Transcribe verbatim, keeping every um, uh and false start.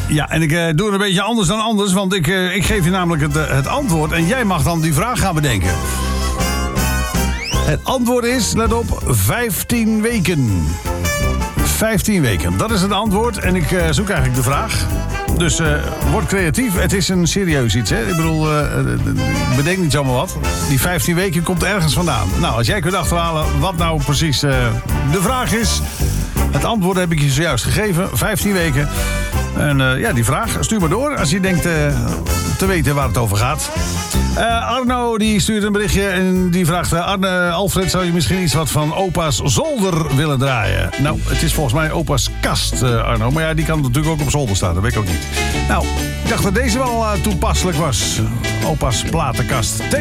Ja, en ik uh, doe het een beetje anders dan anders, want ik, uh, ik geef je namelijk het, uh, het antwoord en jij mag dan die vraag gaan bedenken. Het antwoord is, let op, vijftien weken. vijftien weken, dat is het antwoord en ik uh, zoek eigenlijk de vraag. Dus uh, word creatief, het is een serieus iets, hè? Ik bedoel, uh, bedenk niet zomaar wat. Die vijftien weken komt ergens vandaan. Nou, als jij kunt achterhalen wat nou precies uh, de vraag is. Het antwoord heb ik je zojuist gegeven, vijftien weken. En uh, ja, die vraag, stuur maar door als je denkt uh, te weten waar het over gaat. Uh, Arno die stuurt een berichtje en die vraagt... Uh, Arne, Alfred, zou je misschien iets wat van opa's zolder willen draaien? Nou, het is volgens mij opa's kast, uh, Arno. Maar ja, die kan natuurlijk ook op zolder staan, dat weet ik ook niet. Nou, ik dacht dat deze wel uh, toepasselijk was. Opa's platenkast.